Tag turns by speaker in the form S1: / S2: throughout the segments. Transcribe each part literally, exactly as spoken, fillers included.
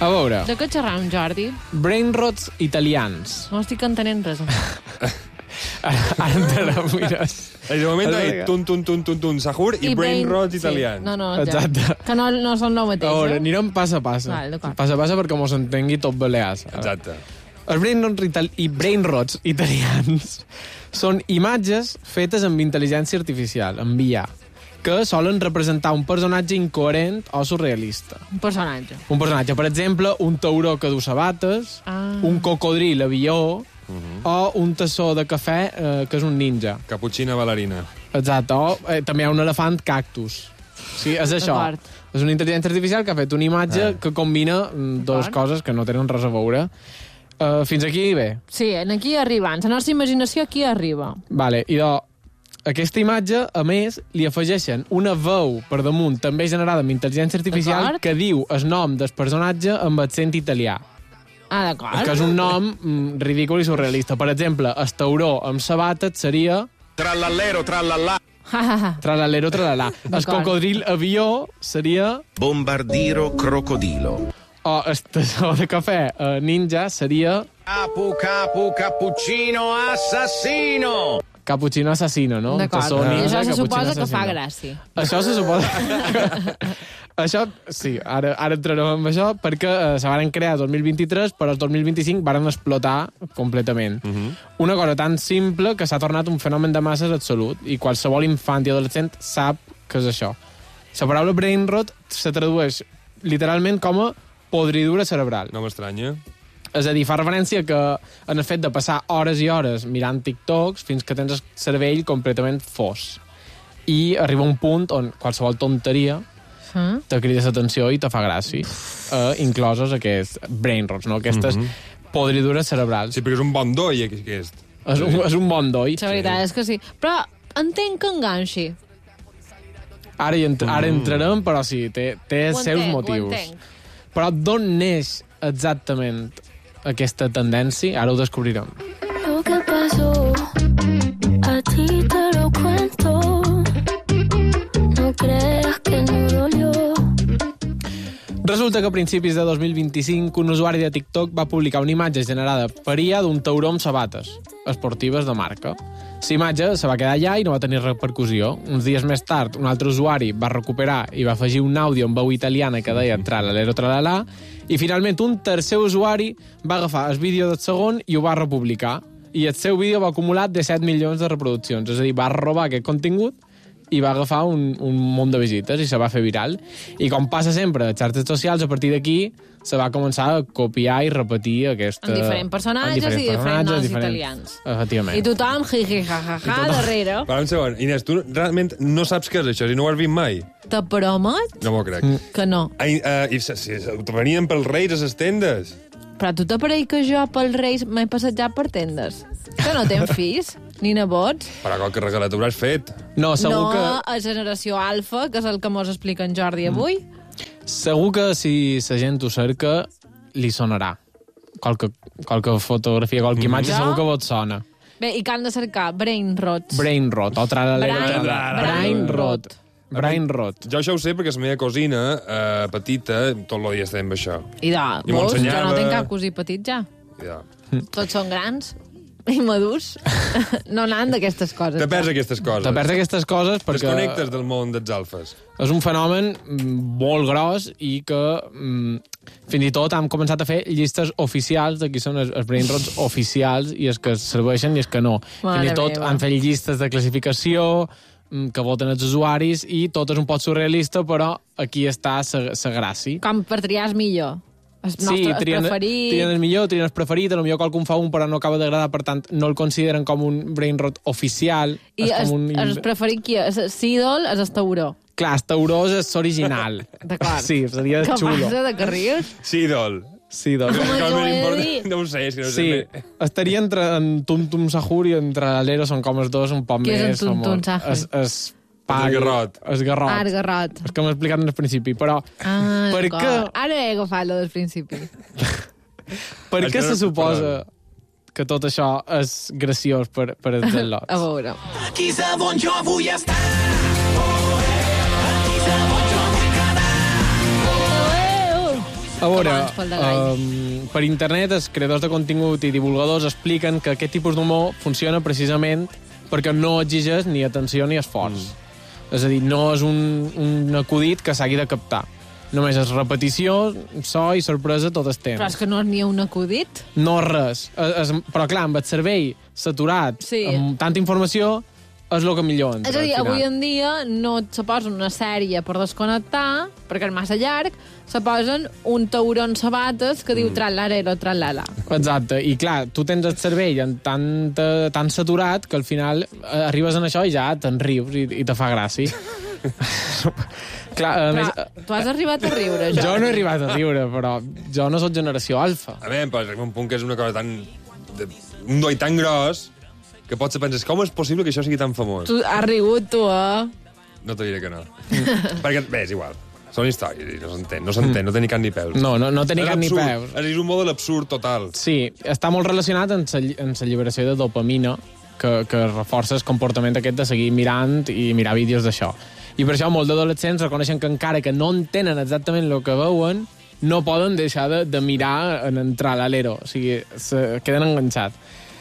S1: A veure...
S2: De què xerram, Jordi?
S1: Brainrots italians.
S2: No estic entenent res.
S1: Ara, ara entrarà, mires.
S3: De moment he dit tun, tun, tun, tun, tun, Sahur i, I Brainrots
S2: sí.
S3: italians.
S2: No, no,
S1: Exacte.
S2: Ja. Que no, no són el mateix,
S1: a veure,
S2: eh?
S1: anirem pas a passa.
S2: Val,
S1: pas a passa perquè mos entengui tot balears.
S3: Exacte.
S1: Els brainrots, itali i brainrots italians són imatges fetes amb intel·ligència artificial, amb I A, que solen representar un personatge incoherent o surrealista.
S2: Un personatge.
S1: Un personatge, per exemple, un tauró que du sabates, ah. un cocodril avió, uh -huh. o un tassó de cafè eh, que és un ninja.
S3: Caputxina ballarina.
S1: Exacte, o eh, també hi ha un elefant cactus. Sí, és això. És una intel·ligència artificial que ha fet una imatge eh. que combina dues coses que no tenen res a veure. Uh, fins aquí bé.
S2: Sí, aquí arribant. La nostra imaginació aquí arriba.
S1: Vale, i de, aquesta imatge, a més, li afegeixen una veu per damunt, també generada amb intel·ligència artificial, que diu el nom del personatge amb accent italià.
S2: Ah, d'acord.
S1: Que és un nom mm, ridícul i surrealista. Per exemple, el tauró amb sabates seria...
S4: Trallallero, trallallà.
S1: Trallallero, trallallà. El cocodril avió seria...
S4: Bombardiro, crocodilo.
S1: O el tassó de cafè eh, ninja seria...
S4: Capu, capu, cappuccino, assassino!
S1: Cappuccino assassino, no?
S2: D'acord, i això se suposa que fa gràcia.
S1: Això se suposa... Això, sí, ara, ara entrarem amb això, perquè eh, se van crear el dos mil vint-i-tres, però el dos mil vint-i-cinc van explotar completament. Uh -huh. Una cosa tan simple que s'ha tornat un fenomen de masses absolut, i qualsevol infant i adolescent sap que és això. La paraula brainrot se tradueix literalment com a podridura cerebral.
S3: No m'estranya.
S1: És a dir, fa referència que en el fet de passar hores i hores mirant TikToks fins que tens el cervell completament fos. I arriba un punt on qualsevol tonteria mm. te crides l'atenció i te fa gràcia. Uh, incloses aquests brainrots, no? Aquestes mm -hmm. podridures cerebrals.
S3: Sí, perquè és un bon doi, aquest.
S1: És un, és un bon doi.
S2: La veritat sí. és que sí. Però entenc que enganxi.
S1: Ara, hi ent ara entrarem, però sí, té, té els seus motius. Però d'on neix exactament aquesta tendència? Ara ho descobrirem.
S5: Lo que pasó, a ti te lo cuento. No creas que no dolió.
S1: Resulta que a principis de dos mil vint-i-cinc un usuari de TikTok va publicar una imatge generada per I A d'un tauró amb sabates esportives de marca. La imatge se va quedar allà i no va tenir repercussió. Uns dies més tard, un altre usuari va recuperar i va afegir un àudio amb veu italiana que deia tralalero tralalà, i finalment un tercer usuari va agafar el vídeo del segon i ho va republicar. I el seu vídeo va acumular disset milions de reproduccions. És a dir, va robar aquest contingut i va agafar un, un munt de visites i se va fer viral. I com passa sempre a xarxes socials, a partir d'aquí se va començar a copiar i repetir aquesta...
S2: En diferents personatges diferents i diferents noms diferents... italians.
S1: Efectivament.
S2: I tothom, jiji, jajaja, tothom... darrere.
S3: Però un segon, Inés, tu realment no saps què és això, si no ho has vist mai?
S2: Te promet?
S3: No m'ho crec.
S2: Mm. Que no.
S3: Ai, uh, I si, si venien pels reis a les tendes.
S2: Però tu t'aparell que jo pels reis m'he passejat per tendes? Que no tens fills? Ni nebots?
S3: Però qualque regalet hauràs fet.
S1: No, segur
S2: no,
S1: que...
S2: No, a generació alfa, que és el que mos explica en Jordi avui. Mm.
S1: Segur que si la gent ho cerca, li sonarà. Qualque, qualque fotografia, qualque imatge, mm. segur que vos sona.
S2: Bé, i que han de cercar? Brainrots.
S1: Brainrot, o tralalero.
S2: Brain,
S1: Brainrot. Brainrot.
S3: Jo això ho sé perquè la meva cosina, eh, petita, tot el dia estem amb això.
S2: I de,
S3: I
S2: veus, jo no tinc cap cosí petit ja.
S3: Ja.
S2: Tots són grans i madurs. No anant d'aquestes coses.
S3: Te perds aquestes coses.
S1: Te perds aquestes coses perquè...
S3: Desconnectes del món dels alfes.
S1: És un fenomen molt gros i que mm, fins i tot hem començat a fer llistes oficials de qui són els, els brainrots oficials i els que serveixen i els que no.
S2: Mare
S1: fins i tot
S2: meva.
S1: han fet llistes de classificació que voten els usuaris i tot és un pot surrealista, però aquí està la gràcia.
S2: Com per triar el millor. El nostre,
S1: sí, trien,
S2: el preferit...
S1: trien el millor, trien el preferit, potser qualcun fa un però no acaba d'agradar, per tant no el consideren com un brainrot oficial.
S2: I
S1: és
S2: el,
S1: com un...
S2: el preferit qui és? L'ídol és el tauró.
S1: Clar, el tauró és l'original.
S2: D'acord.
S1: Sí, seria
S2: Què
S1: xulo.
S2: Què passa, de que rius?
S3: Sí, idol.
S1: Sí, doncs.
S2: Com jo he dit.
S3: No ho sé, és que no
S1: sí,
S3: sé.
S1: estaria entre en Tum Tum Sahur i entre l'Alero, són com els dos un poc
S2: Qui
S1: més...
S2: és en Tum Tum Sahur?
S1: Es, es,
S3: el garrot.
S1: El garrot.
S2: Ah, el garrot.
S1: És que m'he explicat al principi, però...
S2: Ah,
S1: per
S2: què?
S1: què...
S2: Ara he agafat lo del principi.
S1: per
S3: És
S1: què
S3: que
S1: se
S3: no-
S1: suposa que tot això és graciós per, per els lots?
S2: A veure.
S6: Qui sap on jo vull estar. Oh, eh. Qui sap on jo vull quedar.
S1: A veure,
S2: abans pel de gall.
S1: um, per internet els creadors de contingut i divulgadors expliquen que aquest tipus d'humor funciona precisament perquè no exigeix ni atenció ni esforç. Mm. És a dir, no és un, un acudit que s'hagi de captar. Només és repetició, so i sorpresa tot el temps.
S2: Però és que no n'hi ha un acudit.
S1: No res. Es, es, però clar, amb el cervell saturat,
S2: Sí.
S1: amb tanta informació, és el que millor entra.
S2: És a dir,
S1: al final.
S2: avui en dia no se posen una sèrie per desconnectar, perquè és massa llarg, se posen un tauron sabates que diu trallarero, trallala.
S1: Exacte, i clar, tu tens el cervell en tant, tan saturat que al final eh, arribes en això i ja te'n rius i, i te fa gràcia. clar, a
S2: Però
S1: més,
S2: tu has arribat a riure, jo.
S1: jo no he arribat a riure, però jo no sóc generació alfa.
S3: A veure, però arriba un punt que és una cosa tan... De, un doi tan gros que pots pensar, com és possible que això sigui tan famós?
S2: Tu has rigut, tu, eh?
S3: No te diré que no. Perquè, bé, és igual. Són històries, i no s'entén, no s'entén, no té ni cap ni peus.
S1: No, no, no té ni
S3: És
S1: cap ni
S3: absurd.
S1: peus.
S3: És un model absurd total.
S1: Sí, està molt relacionat amb la, amb la lliberació de dopamina, que, que reforça el comportament aquest de seguir mirant i mirar vídeos d'això. I per això molts d'adolescents reconeixen que encara que no entenen exactament el que veuen, no poden deixar de, de mirar en entrar a l'alero. O sigui, se queden enganxats.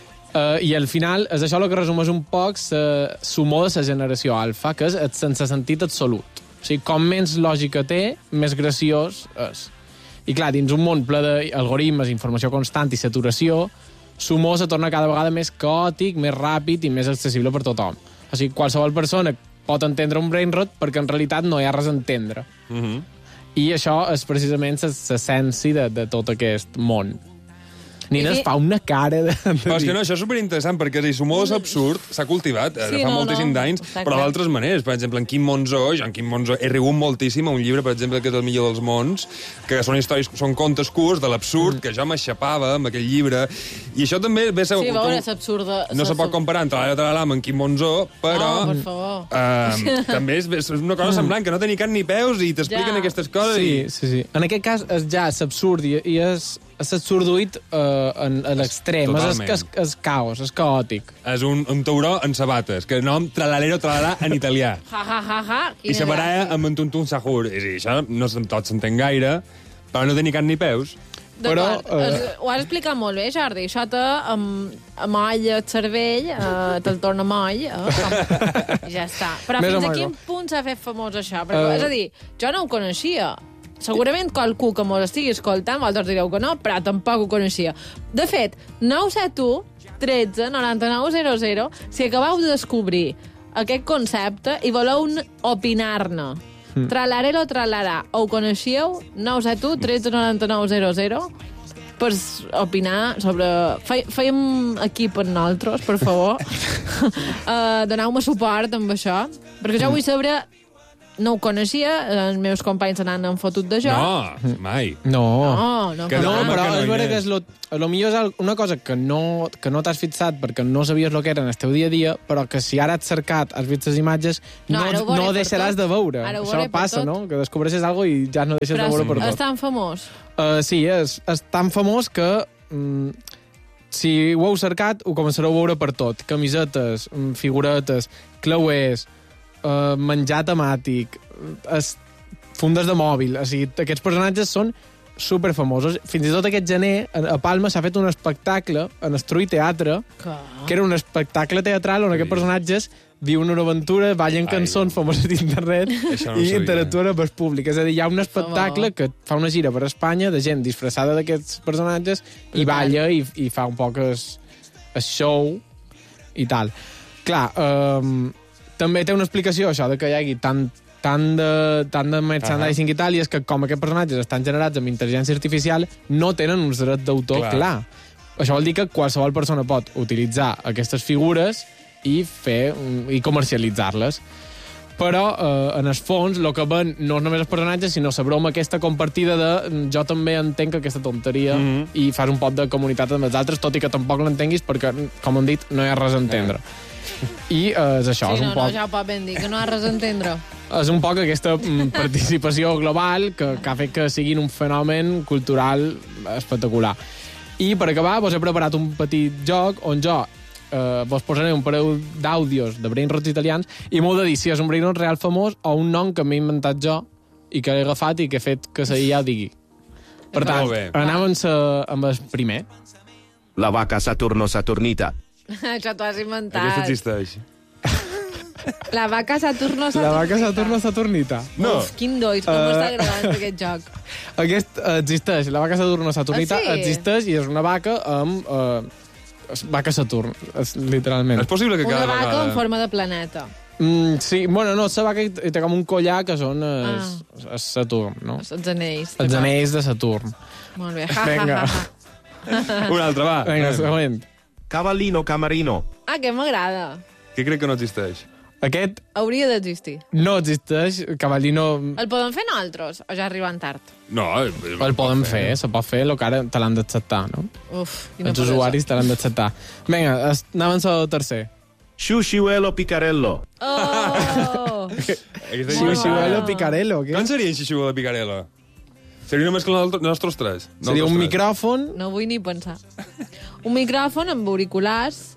S1: Uh, I al final és això el que resumeix un poc l'humor de la generació alfa, que és el sense sentit absolut. O sigui, com menys lògica té, més graciós és. I clar, dins un món ple d'algoritmes, informació constant i saturació, l'humor se torna cada vegada més caòtic, més ràpid i més accessible per tothom. O sigui, qualsevol persona pot entendre un brain rot perquè en realitat no hi ha res a entendre.
S3: Mm -hmm.
S1: I això és precisament l'essència de, de tot aquest món. Nina es
S2: I-
S1: fa una cara de... de
S3: Però és que
S1: dir-
S3: no, això és superinteressant, perquè és l'humor és absurd, s'ha cultivat, eh,
S2: Sí,
S3: de fa
S2: no,
S3: moltíssim
S2: no,
S3: d'anys,
S2: està
S3: però
S2: clar.
S3: d'altres maneres. Per exemple, en Quim Monzó, jo en Quim Monzó he rigut moltíssim a un llibre, per exemple, que és El millor dels mons, que són històries, són contes curts de l'absurd, mm. que jo m'aixapava amb aquell llibre, i això també ve...
S2: Sí, a veure, és absurda.
S3: No se pot comparar entre l'Ara Tralala amb en Quim Monzó, però...
S2: No, per favor.
S3: Uh, també és, és una cosa semblant, que no té ni cap ni peus i t'expliquen
S2: Ja.
S3: aquestes coses.
S1: Sí,
S3: I...
S1: sí, sí. En aquest cas és ja l'absurd i, i és, és absurduït uh, en, a l'extrem. És, és, és, és caos, és caòtic.
S3: És un, un tauró en sabates, que el nom tralalero tralalà en italià.
S2: Ja, ja, ja, ja.
S3: I se baralla amb en Tuntun Sahur. És a dir, això no se'n tot s'entén gaire, però no té ni cap ni peus.
S2: D'acord,
S1: Però, eh,
S2: es- ho has explicat molt bé, Jordi. Això te amb, amoll el cervell, eh, te'l torna moll, eh, com... i ja està. Però
S1: Més o
S2: fins a
S1: menys.
S2: quin punt s'ha fet famós això? Perquè,
S1: Eh.
S2: és a dir, jo no ho coneixia. Segurament qualcú que mos estigui escoltant, vosaltres direu que no, però tampoc ho coneixia. De fet, nou set u tretze noranta-nou zero zero, si acabeu de descobrir aquest concepte i voleu n- opinar-ne, mm. tralarelo tralarà, ho coneixeu? nou set u tretze noranta-nou zero zero per s- opinar sobre... Fe, fèiem equip per nosaltres, per favor. uh, Doneu-me suport amb això, perquè jo vull saber... No ho coneixia, els meus companys se n'han fotut de jo.
S3: No, mai.
S1: No.
S2: no, no,
S3: Que
S1: No,
S3: home,
S1: però
S3: que no
S1: és
S3: hi
S1: vera
S3: és.
S1: que és lo, lo millor és una cosa que no, que no t'has fixat perquè no sabies el que era en el teu dia a dia, però que si ara has cercat, has vist les imatges,
S2: No,
S1: no,
S2: ara ho
S1: no,
S2: veuré per
S1: deixaràs
S2: tot.
S1: de veure.
S2: Ara ho
S1: Això
S2: veuré per
S1: passa,
S2: tot.
S1: no? Que descobreixes alguna cosa i ja no deixes
S2: Però
S1: de veure per
S2: és
S1: tot.
S2: tan famós.
S1: Uh, sí, és, és tan famós que mm, si ho heu cercat ho començareu a veure per tot. Camisetes, mm, figuretes, clauers, uh, menjar temàtic, es, fundes de mòbil. O sigui, aquests personatges són superfamosos. Fins i tot aquest gener a a Palma s'ha fet un espectacle en el Trui Teatre,
S2: Que...
S1: que era un espectacle teatral on aquests personatges viuen una aventura, ballen cançons famoses d'internet
S3: Això no ho
S1: i
S3: sabia.
S1: interactuen amb el públic. És a dir, hi ha un espectacle
S2: favor.
S1: que fa una gira per Espanya de gent disfressada d'aquests personatges i
S2: tant.
S1: balla i, i fa un poc el, el show i tal. Clar, um, també té una explicació això de que hi hagi tant tant de, tant de merchandising uh -huh. i tal, i és que com aquests personatges estan generats amb intel·ligència artificial, no tenen uns drets d'autor clar. clar. Això vol dir que qualsevol persona pot utilitzar aquestes figures i fer i comercialitzar-les. Però, eh, en el fons, el que ven no és només els personatges, sinó la broma aquesta compartida de jo també entenc aquesta tonteria mm -hmm. i fas un poc de comunitat amb els altres, tot i que tampoc l'entenguis perquè, com hem dit, no hi ha res a entendre. I eh, és això,
S2: Sí,
S1: és un
S2: no,
S1: poc...
S2: no, ja ho pot ben dir, que no ha res a entendre.
S1: És un poc aquesta mm, participació global que, que ha fet que siguin un fenomen cultural espectacular. I per acabar, vos he preparat un petit joc on jo eh, vos posaré un parell d'àudios de brainrots italians i m'heu de dir si és un brainrot real famós o un nom que m'he inventat jo i que he agafat i que he fet que la I A ho digui. Per tant,
S3: Molt bé.
S1: anem amb, sa, amb el primer.
S4: La vaca Saturno-Saturnita.
S2: Això t'ho has inventat.
S3: Aquesta existeix.
S2: La vaca Saturno Saturnita.
S1: La vaca Saturno Saturnita.
S3: No.
S2: Uf, quin dois, com
S1: Uh,
S2: m'està agradant aquest joc.
S1: Aquest uh, existeix. La vaca Saturno Saturnita
S2: Ah, sí?
S1: existeix i és una vaca amb... Uh, vaca Saturn, és, literalment.
S3: És possible que
S2: Una
S3: cada
S2: vaca
S3: vegada...
S2: en forma de planeta.
S1: Mm, sí, bueno, no, la vaca hi hi té com un collar que són es,
S2: Ah.
S1: es Saturn, no?
S2: Els anells.
S1: Els anells de Saturn.
S2: Molt bé. Ha,
S1: Vinga.
S2: ha, ha.
S3: Un altre, va.
S1: Vinga, següent.
S4: Cavallino Camarino.
S2: Ah, que m'agrada.
S3: Que crec que no existeix.
S1: Aquest
S2: Hauria d'existir.
S1: no existeix, Cavallino...
S2: El podem fer nosaltres o ja arribant tard?
S3: No,
S1: El poden fer, se pot fer, el que ara te l'han d'acceptar, no?
S2: Uf, quina
S1: Els
S2: peresa.
S1: usuaris te l'han d'acceptar. Vinga, es- anem al tercer.
S4: Xusciuelo Picarello.
S2: Oh!
S3: Aquesta
S2: Molt
S1: Xixiuelo
S2: bona.
S1: Picarello, què?
S3: Com seria en Xixiuelo de Picarella? Seria una mescla de nostres tres.
S1: Seria un
S3: Nosaltres tres.
S1: micròfon...
S2: No vull ni pensar. Un micròfon amb auriculars.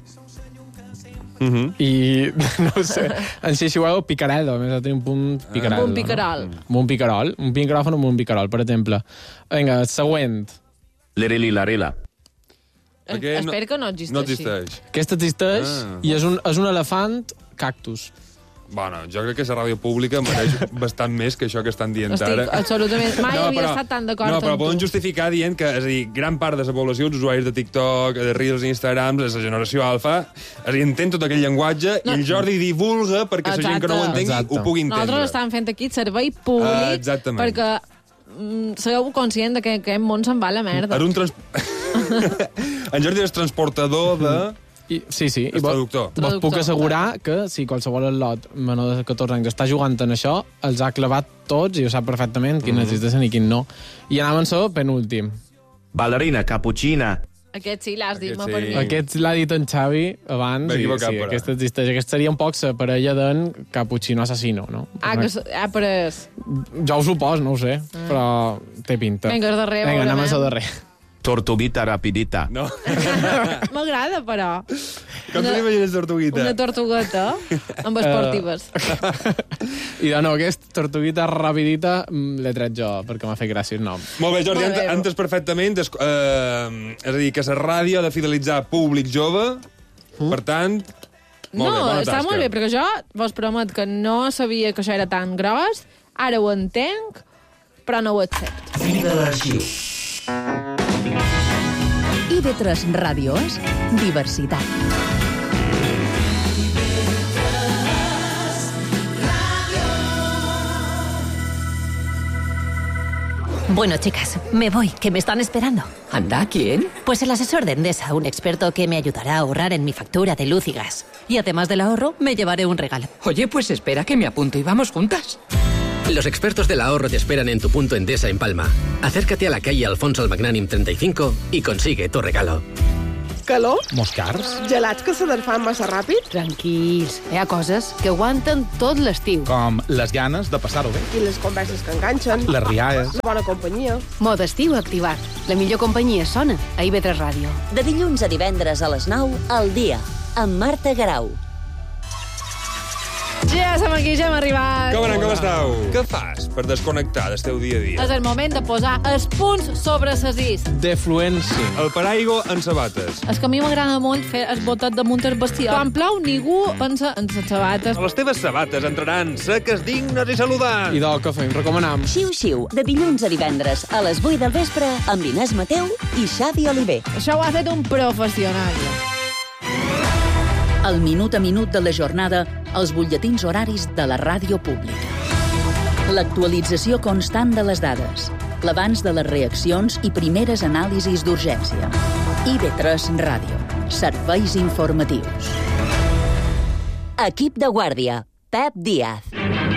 S3: Mhm.
S1: I, no ho sé, en Xixiuelo Picarello, a més ha tenir un punt picarello.
S2: Un picarol.
S1: No? Amb un picarol, un micròfon amb un picarol, per exemple. Vinga, següent.
S4: Lerili Larela.
S3: Perquè no-
S2: Espero que no existeixi.
S3: No existeix.
S1: Aquest existeix
S3: Ah.
S1: i és un, és un elefant cactus.
S3: Bueno, jo crec que la ràdio pública mereix bastant més que això que estan dient
S2: Estic
S3: ara.
S2: absolutament... Mai havia estat tan d'acord
S3: no, però
S2: amb
S3: poden
S2: tu.
S3: justificar dient que, és a dir, gran part de la població, els usuaris de TikTok, de Reels, Instagrams, és la generació alfa, és a dir, entén tot aquell llenguatge
S2: No.
S3: i el Jordi divulga perquè la gent que no ho entengui
S1: Exacte.
S3: ho pugui entendre.
S2: Nosaltres estàvem fent aquí servei públic
S3: Ah, exactament.
S2: perquè mm, sigueu conscient de que aquest món se'n va a la merda.
S3: És un trans... en Jordi és transportador de...
S1: I, sí, sí.
S3: És
S1: I vos,
S3: traductor.
S1: vos
S2: Traductor,
S1: puc assegurar que si qualsevol atlot menor de catorze anys està jugant en això, els ha clavat tots i ho sap perfectament quin
S3: Mm.
S1: existeixen i quin no. I anàvem a la penúltim.
S4: Ballerina Cappuccina.
S2: Aquest sí, l'has dit,
S3: Aquest
S2: molt
S3: sí.
S2: per mi.
S1: Aquest l'ha dit en Xavi abans
S3: M'he
S1: i
S3: equivocat,
S1: sí,
S3: però.
S1: aquest existeix. Aquest seria un poc la parella d'en Cappuccino Assassino, no?
S2: Ah, que, s- ah, però és...
S1: Jo ho supos, no ho sé, però té pinta.
S2: Vinga, el darrer,
S1: Vinga, anem
S2: veurem.
S1: al darrer.
S4: Tortuguita Rapidita.
S3: No.
S2: M'agrada, però.
S3: Com te l'imagines, tortuguita?
S2: Una tortugueta amb esportives.
S1: I de nou, aquesta tortuguita rapidita mm, l'he tret jo, perquè m'ha fet gràcia el nom.
S3: Molt bé, Jordi,
S2: Molt bé.
S3: ent- entens perfectament. Es, eh, és a dir, que la ràdio ha de fidelitzar públic jove, per tant... Molt
S2: no,
S3: bé, bona
S2: està
S3: tasca.
S2: molt bé, perquè jo vos promet que no sabia que això era tan gros, ara ho entenc, però no ho accepto.
S6: Fi de l'arxiu.
S7: I V tres Ràdio és diversitat. Bueno, chicas, me voy, que me están esperando.
S8: ¿Anda? ¿Quién?
S7: Pues el asesor de Endesa, un experto que me ayudará a ahorrar en mi factura de luz y gas. Y además del ahorro, me llevaré un regalo.
S8: Oye, pues espera que me apunto y vamos juntas.
S9: Los expertos del ahorro te esperan en tu punto Endesa en Palma. Acércate a la calle Alfonso el Magnànim treinta y cinco y consigue tu regalo.
S10: Calor?
S1: Molts cars?
S10: Gelats que se desfan massa ràpid?
S11: Tranquils, hi ha coses que aguanten tot l'estiu.
S12: Com les ganes de passar-ho bé.
S10: I les converses que enganxen?
S12: Les rialles.
S10: La bona companyia?
S11: Mode estiu activat. La millor companyia sona a I V tres Ràdio.
S13: De dilluns a divendres a les nou, al dia, amb Marta Garau.
S2: Ja som aquí, ja hem arribat.
S3: Com anem, com estàu? Què fas per desconnectar del teu dia a dia?
S2: És el moment de posar els punts sobre ses is.
S1: Defluència.
S3: El paraigo en sabates.
S2: És que a mi m'agrada molt fer el botet damunt el bestiar. Quan plou, ningú pensa en les sabates.
S3: A les teves sabates entraran seques, dignes i saludants.
S1: I del que fem, recomanam.
S13: Xiu-xiu, de dilluns a divendres a les vuit del vespre amb Inés Mateu i Xavi Oliver.
S2: Això ho ha fet un professional.
S14: El minut a minut de la jornada als butlletins horaris de la ràdio pública. L'actualització constant de les dades, l'abans de les reaccions i primeres anàlisis d'urgència. I V tres Ràdio. Serveis informatius.
S13: Equip de guàrdia. Pep Díaz.